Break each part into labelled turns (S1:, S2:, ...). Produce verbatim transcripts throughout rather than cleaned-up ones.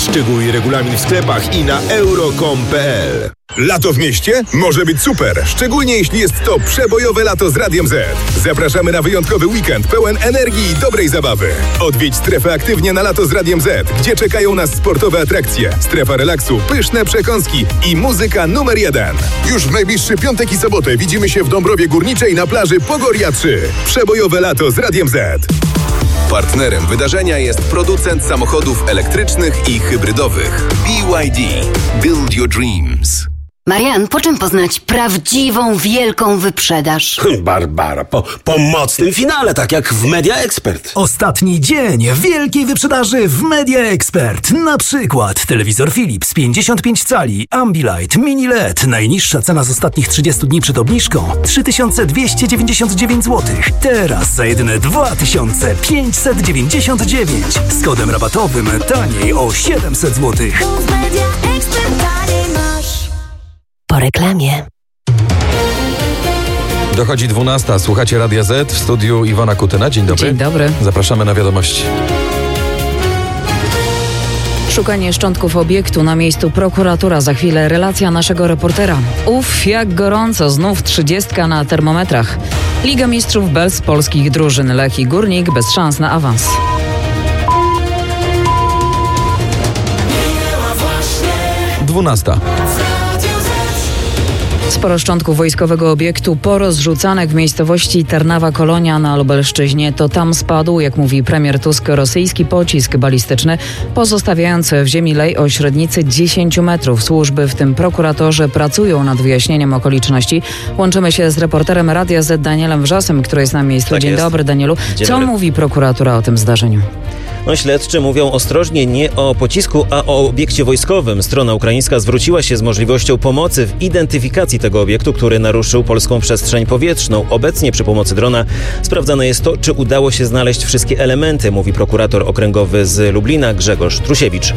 S1: Szczegóły i regulamin w sklepach i na euro kropka com kropka pe el. Lato w mieście? Może być super, szczególnie jeśli jest to przebojowe lato z Radiem Z. Zapraszamy na wyjątkowy weekend pełen energii i dobrej zabawy. Odwiedź strefę aktywnie na lato z Radiem Z, gdzie czekają nas sportowe atrakcje, strefa relaksu, pyszne przekąski i muzyka numer jeden. Już w najbliższy piątek i sobotę widzimy się w Dąbrowie Górniczej na plaży Pogoria trzy. Przebojowe lato z Radiem Z.
S2: Partnerem wydarzenia jest producent samochodów elektrycznych i hybrydowych B Y D. Build your dreams.
S3: Marian, po czym poznać prawdziwą, wielką wyprzedaż?
S4: Barbara, po, po mocnym finale, tak jak w Media Expert.
S5: Ostatni dzień wielkiej wyprzedaży w Media Expert. Na przykład telewizor Philips pięćdziesiąt pięć cali, Ambilight, Mini L E D. Najniższa cena z ostatnich trzydziestu dni przed obniżką trzy tysiące dwieście dziewięćdziesiąt dziewięć złotych. Teraz za jedyne dwa tysiące pięćset dziewięćdziesiąt dziewięć. Z kodem rabatowym taniej o siedemset złotych.
S3: Po reklamie.
S6: Dochodzi dwunasta. Słuchacie Radia Z, w studiu Iwona Kutyna. Dzień dobry.
S7: Dzień dobry.
S6: Zapraszamy na wiadomości.
S7: Szukanie szczątków obiektu na miejscu prokuratura. Za chwilę relacja naszego reportera. Uff, jak gorąco. Znów trzydziestka na termometrach. Liga Mistrzów bez polskich drużyn. Lech i Górnik bez szans na awans.
S6: dwunasta.
S7: Sporo szczątków wojskowego obiektu porozrzucanych w miejscowości Tarnawa Kolonia na Lubelszczyźnie. To tam spadł, jak mówi premier Tusk, rosyjski pocisk balistyczny, pozostawiając w ziemi lej o średnicy dziesięć metrów. Służby, w tym prokuratorzy, pracują nad wyjaśnieniem okoliczności. Łączymy się z reporterem Radia Z Danielem Wrzasem, który jest na miejscu.
S8: Tak
S7: Dzień
S8: jest.
S7: dobry, Danielu.
S8: Dzień
S7: Co
S8: dobry.
S7: mówi prokuratura o tym zdarzeniu?
S8: No, śledczy mówią ostrożnie nie o pocisku, a o obiekcie wojskowym. Strona ukraińska zwróciła się z możliwością pomocy w identyfikacji tego obiektu, który naruszył polską przestrzeń powietrzną. Obecnie przy pomocy drona sprawdzane jest to, czy udało się znaleźć wszystkie elementy, mówi prokurator okręgowy z Lublina Grzegorz Trusiewicz.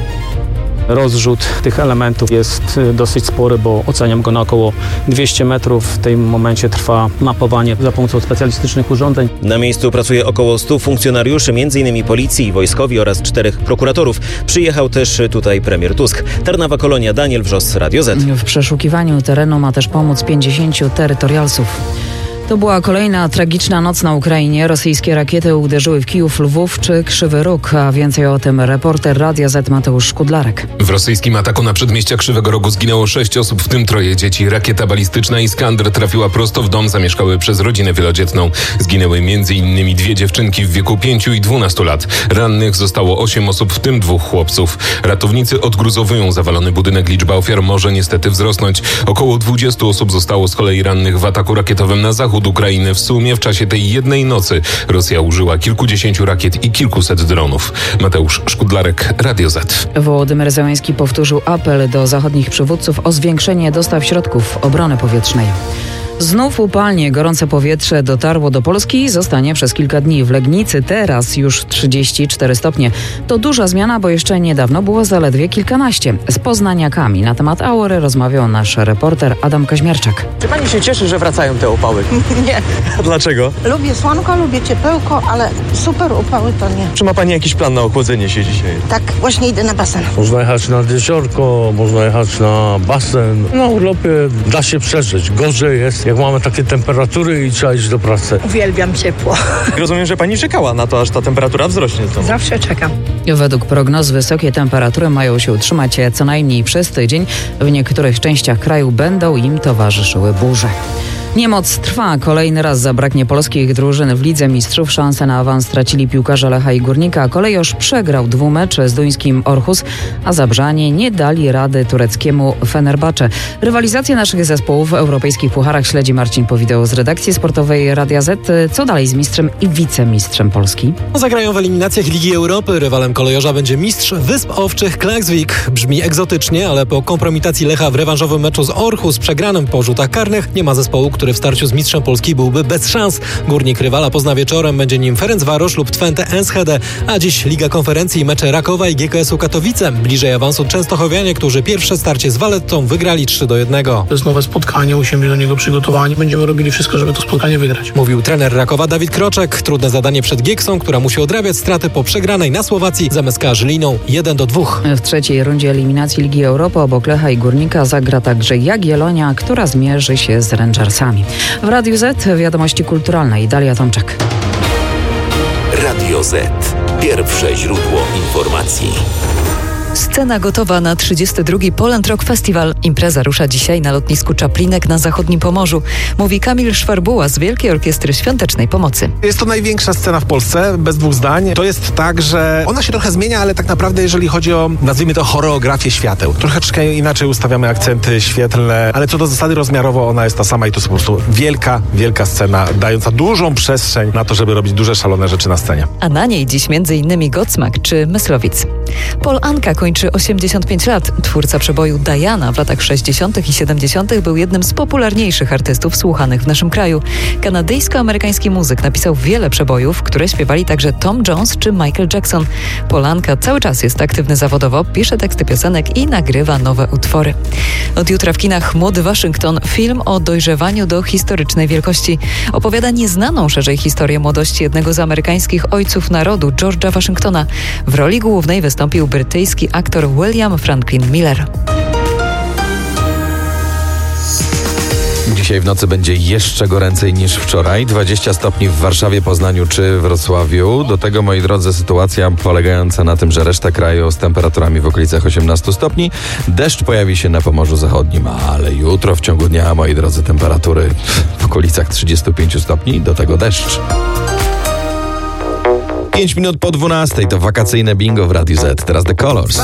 S9: Rozrzut tych elementów jest dosyć spory, bo oceniam go na około dwieście metrów. W tym momencie trwa mapowanie za pomocą specjalistycznych urządzeń.
S8: Na miejscu pracuje około stu funkcjonariuszy, między innymi policji, wojskowi oraz czterech prokuratorów. Przyjechał też tutaj premier Tusk. Tarnawa Kolonia, Daniel Wrzos, Radio Z.
S7: W przeszukiwaniu terenu ma też pomóc pięćdziesięciu terytorialsów. To była kolejna tragiczna noc na Ukrainie. Rosyjskie rakiety uderzyły w Kijów, Lwów czy Krzywy Róg. A więcej o tym reporter Radia Z Mateusz Szkudlarek.
S10: W rosyjskim ataku na przedmieścia Krzywego Rogu zginęło sześć osób, w tym troje dzieci. Rakieta balistyczna Iskander trafiła prosto w dom zamieszkały przez rodzinę wielodzietną. Zginęły między innymi dwie dziewczynki w wieku pięciu i dwunastu lat. Rannych zostało osiem osób, w tym dwóch chłopców. Ratownicy odgruzowują zawalony budynek. Liczba ofiar może niestety wzrosnąć. Około dwudziestu osób zostało z kolei rannych w ataku rakietowym na zachód Ukrainy. W sumie w czasie tej jednej nocy Rosja użyła kilkudziesięciu rakiet i kilkuset dronów. Mateusz Szkudlarek, Radio Z.
S7: Wołodymyr Zełenski powtórzył apel do zachodnich przywódców o zwiększenie dostaw środków obrony powietrznej. Znów upalnie. Gorące powietrze dotarło do Polski i zostanie przez kilka dni. W Legnicy teraz już trzydzieści cztery stopnie. To duża zmiana, bo jeszcze niedawno było zaledwie kilkanaście. Z poznaniakami na temat Aury rozmawiał nasz reporter Adam Kaźmierczak.
S11: Czy pani się cieszy, że wracają te upały?
S12: Nie.
S11: Dlaczego?
S12: Lubię słonko, lubię ciepełko, ale super upały to nie.
S11: Czy ma pani jakiś plan na ochłodzenie się dzisiaj?
S12: Tak, właśnie idę na basen.
S13: Można jechać na jeziorko, można jechać na basen. Na urlopie da się przeżyć. Gorzej jest, jak mamy takie temperatury i trzeba iść do pracy.
S12: Uwielbiam ciepło.
S11: Rozumiem, że pani czekała na to, aż ta temperatura wzrośnie znowu.
S12: Zawsze czekam.
S7: Według prognoz wysokie temperatury mają się utrzymać co najmniej przez tydzień. W niektórych częściach kraju będą im towarzyszyły burze. Niemoc trwa. Kolejny raz zabraknie polskich drużyn w Lidze Mistrzów. Szansę na awans stracili piłkarze Lecha i Górnika. Kolejorz przegrał dwumecz z duńskim Orhus, a Zabrzanie nie dali rady tureckiemu Fenerbahce. Rywalizację naszych zespołów w europejskich pucharach śledzi Marcin Powideł z redakcji sportowej Radia Z. Co dalej z mistrzem i wicemistrzem Polski?
S14: Zagrają w eliminacjach Ligi Europy. Rywalem kolejorza będzie mistrz Wysp Owczych Klaksvik. Brzmi egzotycznie, ale po kompromitacji Lecha w rewanżowym meczu z Orhus przegranym po rzutach karnych nie ma zespołu, który który w starciu z mistrzem Polski byłby bez szans. Górnik rywala pozna wieczorem, będzie nim Ferencvaros lub Twente Enschede, a dziś Liga Konferencji, mecze Rakowa i G K S-u Katowice. Bliżej awansu częstochowianie, którzy pierwsze starcie z Valettą wygrali trzy do jednego.
S15: To jest nowe spotkanie, musimy być do niego przygotowani. Będziemy robili wszystko, żeby to spotkanie wygrać.
S14: Mówił trener Rakowa Dawid Kroczek. Trudne zadanie przed Gieksą, która musi odrabiać straty po przegranej na Słowacji z M S K Żyliną jeden do dwóch.
S7: W trzeciej rundzie eliminacji Ligi Europy obok Lecha i Górnika zagra także Jagiellonia, która zmierzy się z Rangersami. W Radiu Z wiadomości kulturalne i Dalia Tomczak.
S16: Radio Z. Pierwsze źródło informacji.
S17: Scena gotowa na trzydziesty drugi Poland Rock Festival. Impreza rusza dzisiaj na lotnisku Czaplinek na zachodnim Pomorzu. Mówi Kamil Szwarbuła z Wielkiej Orkiestry Świątecznej Pomocy.
S18: Jest to największa scena w Polsce, bez dwóch zdań. To jest tak, że ona się trochę zmienia, ale tak naprawdę jeżeli chodzi o, nazwijmy to, choreografię świateł. Troszeczkę inaczej ustawiamy akcenty świetlne, ale co do zasady rozmiarowo ona jest ta sama i to jest po prostu wielka, wielka scena, dająca dużą przestrzeń na to, żeby robić duże, szalone rzeczy na scenie.
S17: A na niej dziś między innymi Godsmack czy Myslowic. Paul Anka kończy osiemdziesiąt pięć lat. Twórca przeboju Diana w latach sześćdziesiątych i siedemdziesiątych był jednym z popularniejszych artystów słuchanych w naszym kraju. Kanadyjsko-amerykański muzyk napisał wiele przebojów, które śpiewali także Tom Jones czy Michael Jackson. Paul Anka cały czas jest aktywny zawodowo, pisze teksty piosenek i nagrywa nowe utwory. Od jutra w kinach Młody Waszyngton, film o dojrzewaniu do historycznej wielkości. Opowiada nieznaną szerzej historię młodości jednego z amerykańskich ojców narodu, George'a Waszyngtona. W roli głównej wystąpił brytyjski aktor William Franklin Miller.
S6: Dzisiaj w nocy będzie jeszcze goręcej niż wczoraj. dwadzieścia stopni w Warszawie, Poznaniu czy Wrocławiu. Do tego, moi drodzy, sytuacja polegająca na tym, że reszta kraju z temperaturami w okolicach osiemnaście stopni. Deszcz pojawi się na Pomorzu Zachodnim, ale jutro w ciągu dnia, moi drodzy, temperatury w okolicach trzydzieści pięć stopni. Do tego deszcz. pięć minut po dwunastej to wakacyjne bingo w Radiu Z. Teraz The Colors.